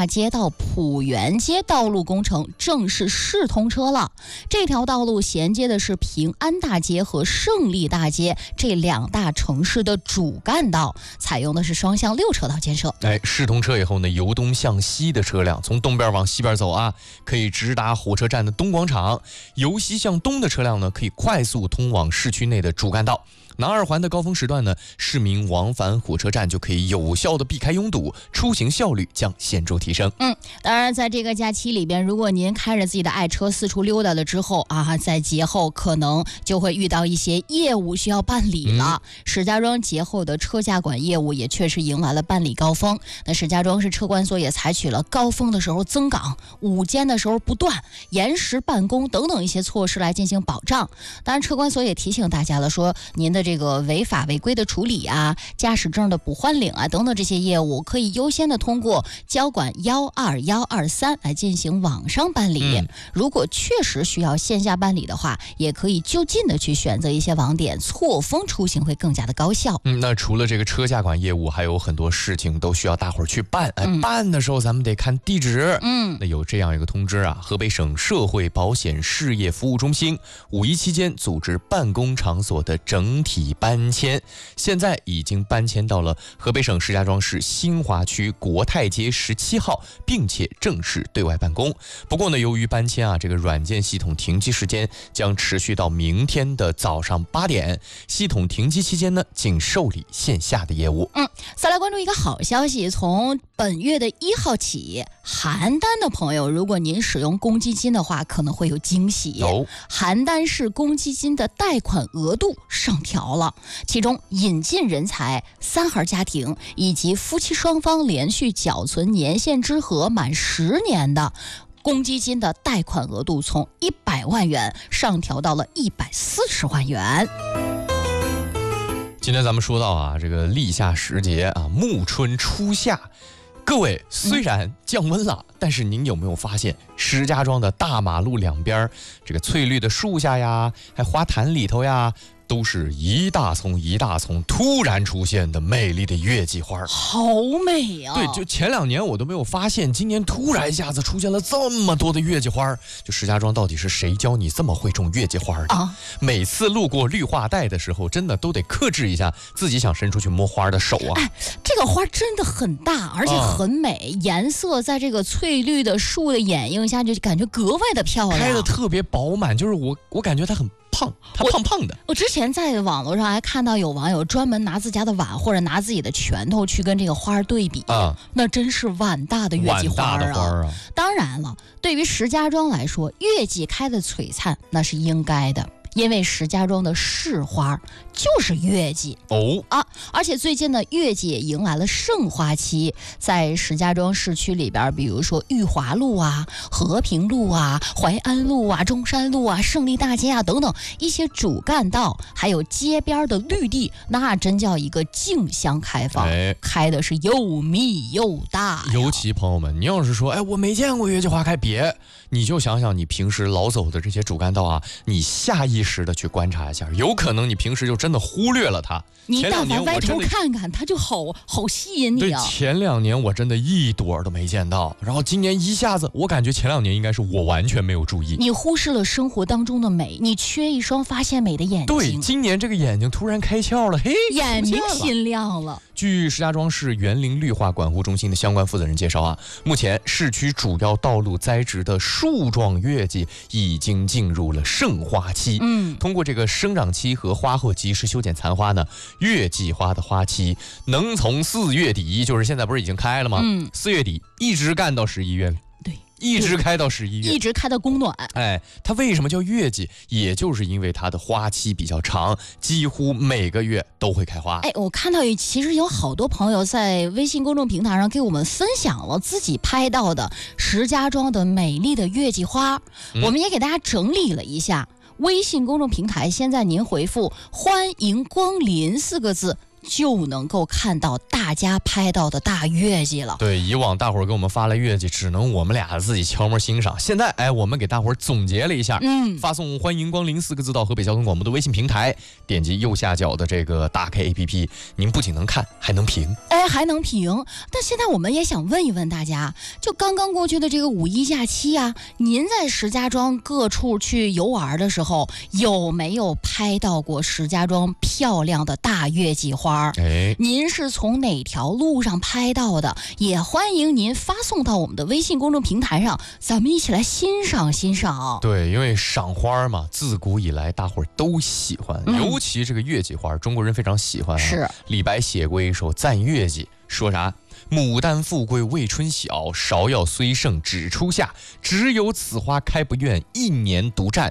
大街到浦园街道路工程正式试通车了。这条道路衔接的是平安大街和胜利大街这两大城市的主干道，采用的是双向6车道建设。 试通车以后呢，由东向西的车辆从东边往西边走啊，可以直达火车站的东广场；由西向东的车辆呢，可以快速通往市区内的主干道。南二环的高峰时段呢，市民往返火车站就可以有效的避开拥堵，出行效率将显著提升。 当然在这个假期里边，如果您开着自己的爱车四处溜达了之后啊，在节后可能就会遇到一些业务需要办理了。石家庄节后的车驾管业务也确实迎来了办理高峰。那石家庄市车管所也采取了高峰的时候增岗、午间的时候不断、延时办公等等一些措施来进行保障。当然车管所也提醒大家了，说您的这个违法违规的处理啊、驾驶证的补换领啊等等这些业务，可以优先的通过交管12123来进行网上办理。如果确实需要线下办理的话，也可以就近的去选择一些网点，错峰出行会更加的高效。 那除了这个车驾管业务，还有很多事情都需要大伙儿去办。办的时候咱们得看地址。那有这样一个通知啊，河北省社会保险事业服务中心5一期间组织办公场所的整体搬迁，现在已经搬迁到了河北省石家庄市新华区国泰街17号，并且正式对外办公。不过呢，由于搬迁啊，这个软件系统停机时间将持续到明天的早上8点，系统停机期间呢，仅受理线下的业务。 再来关注一个好消息，从本月的1号起，邯郸的朋友，如果您使用公积金的话，可能会有惊喜。邯郸市公积金的贷款额度上调了，其中引进人才、3孩家庭以及夫妻双方连续缴存年限之和满10年的公积金的贷款额度从100万元上调到了140万元。 今天咱们说到啊，这个立夏时节啊，暮春初夏，各位虽然降温了，但是您有没有发现石家庄的大马路两边这个翠绿的树下呀，还花坛里头呀，都是一大丛一大丛突然出现的美丽的月季花， 好美啊！ 对，就前2年我都没有发现，今年突然一下子出现了这么多的月季花。就石家庄到底是谁教你这么会种月季花的啊？每次路过绿化带的时候，真的都得克制一下自己想伸出去摸花的手啊！ 这个花真的很大，而且很美，颜色在这个翠绿的树的掩映下，就感觉格外的漂亮， 开的特别饱满，就是我感觉它很胖，它胖胖的。 我之前在网络上还看到有网友专门拿自家的碗或者拿自己的拳头去跟这个花对比，那真是碗大的月季花啊！当然了，对于石家庄来说，月季开的璀璨那是应该的。因为石家庄的市花就是月季而且最近呢，月季也迎来了盛花期，在石家庄市区里边，比如说裕华路啊、和平路啊、淮安路啊、中山路啊、胜利大街啊等等一些主干道，还有街边的绿地，那真叫一个竞相开放，开的是又密又大。 尤其朋友们，你要是说我没见过月季花开，你就想想你平时老走的这些主干道啊，你下意识的去观察一下，有可能你平时就真的忽略了它。 你但凡歪头看看，它就好吸引你啊！ 对，前2年我真的一朵都没见到，然后今年一下子，我感觉前2年应该是我完全没有注意。 你忽视了生活当中的美，你缺一双发现美的眼睛。 对，今年这个眼睛突然开窍了， 眼睛心亮了。 据石家庄市园林绿化管护中心的相关负责人介绍啊，目前市区主要道路栽植的树状月季已经进入了盛花期。通过这个生长期和花后及时修剪残花呢，月季花的花期能从4月底，就是现在不是已经开了吗？4月底一直干到11月。 对， 一直开到11月， 一直开到供暖。 它为什么叫月季？也就是因为它的花期比较长，几乎每个月都会开花。 我看到其实有好多朋友在微信公众平台上给我们分享了自己拍到的石家庄的美丽的月季花，我们也给大家整理了一下。微信公众平台，现在您回复欢迎光临4个字就能够看到大家拍到的大月季了。 对，以往大伙儿给我们发来月季，只能我们俩自己悄摸欣赏。现在我们给大伙儿总结了一下，发送欢迎光临4个字到河北交通广播的微信平台，点击右下角的这个打开 APP， 您不仅能看，还能评。 还能评。但现在我们也想问一问大家，就刚刚过去的这个五一假期啊，您在石家庄各处去游玩的时候，有没有拍到过石家庄漂亮的大月季花？您是从哪条路上拍到的？也欢迎您发送到我们的微信公众平台上，咱们一起来欣赏欣赏。 对，因为赏花嘛，自古以来大伙儿都喜欢，尤其这个月季花，中国人非常喜欢。 是， 李白写过一首赞月季，说啥？牡丹富贵为春晓，芍药虽盛只初夏。只有此花开不厌，一年独占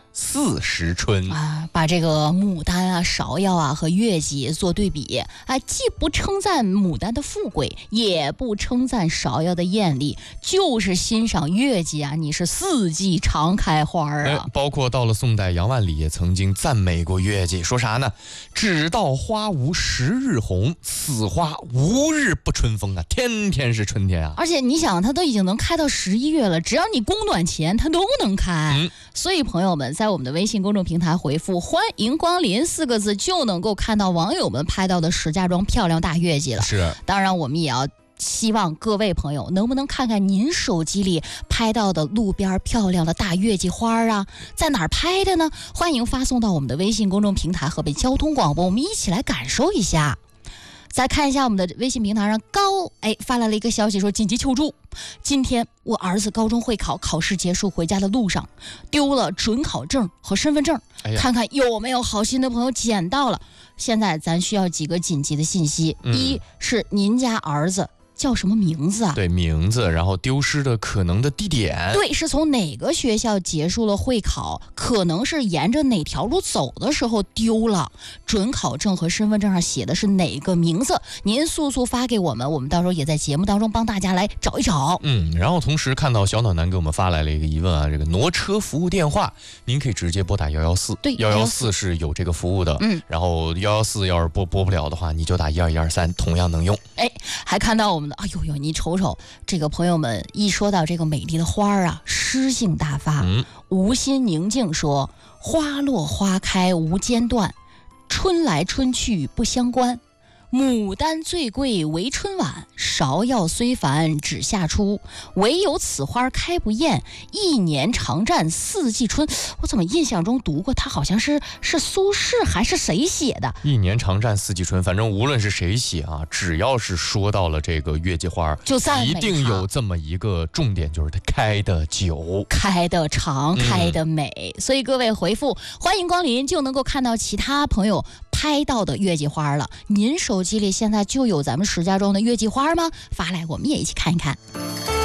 40春。 把这个牡丹啊、芍药啊和月季做对比既不称赞牡丹的富贵，也不称赞芍药的艳丽，就是欣赏月季啊，你是四季常开花啊。 包括到了宋代，杨万里也曾经赞美过月季，说啥呢？只道花无10日红，此花无日不春风啊！天天是春天啊！ 而且你想，它都已经能开到11月了，只要你供暖前，它都能开。所以朋友们，在我们的微信公众平台回复欢迎光临4个字，就能够看到网友们拍到的石家庄漂亮大月季了。 是， 当然我们也要希望各位朋友能不能看看您手机里拍到的路边漂亮的大月季花啊，在哪儿拍的呢？欢迎发送到我们的微信公众平台河北交通广播，我们一起来感受一下。再看一下我们的微信平台上，高发来了一个消息说紧急求助，今天我儿子高中会考考试结束回家的路上丢了准考证和身份证，看看有没有好心的朋友捡到了。现在咱需要几个紧急的信息，一是您家儿子叫什么名字啊？ 对，名字，然后丢失的可能的地点。 对，是从哪个学校结束了会考，可能是沿着哪条路走的时候丢了。准考证和身份证上写的是哪个名字？您速速发给我们，我们到时候也在节目当中帮大家来找一找。 然后同时看到小暖男给我们发来了一个疑问啊，这个挪车服务电话，您可以直接拨打114。 对 ，114是有这个服务的。然后114要是拨不了的话，你就打12123，同样能用。 还看到我们的，你瞅瞅这个朋友们一说到这个美丽的花啊，诗性大发。无心宁静说，花落花开无间断，春来春去不相关。牡丹最贵为春晚，芍药虽繁只夏初。唯有此花开不厌，一年常占4季春。我怎么印象中读过，它好像是苏轼还是谁写的？ 一年常占4季春，反正无论是谁写啊，只要是说到了这个月季花， 就赞美它， 一定有这么一个重点，就是它开得久、 开得长、开得美。所以各位回复欢迎光临，就能够看到其他朋友拍到的月季花了。您手机里现在就有咱们石家庄的月季花吗？发来我们也一起看一看。